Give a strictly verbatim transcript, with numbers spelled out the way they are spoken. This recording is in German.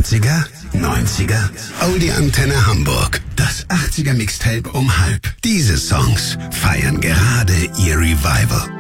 achtziger, neunziger, Oldie Antenne Hamburg. Das achtziger Mixtape um halb. Diese Songs feiern gerade ihr Revival.